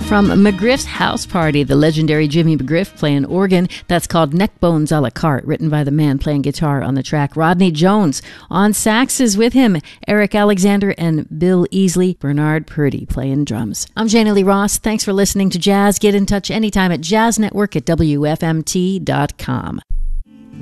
From McGriff's House Party, the legendary Jimmy McGriff playing organ. That's called Neckbones a la carte, written by the man playing guitar on the track. Rodney Jones on saxes with him. Eric Alexander and Bill Easley. Bernard Purdy playing drums. I'm Jana Lee Ross. Thanks for listening to Jazz. Get in touch anytime at jazznetwork@wfmt.com.